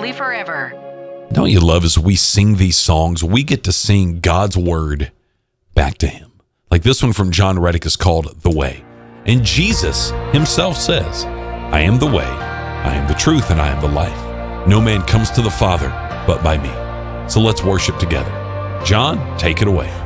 holy forever. Don't you love as we sing these songs, we get to sing God's word back to him. Like this one from John Reddick is called The Way. And Jesus himself says, I am the way, I am the truth, and I am the life. No man comes to the Father but by me. So let's worship together. John, take it away.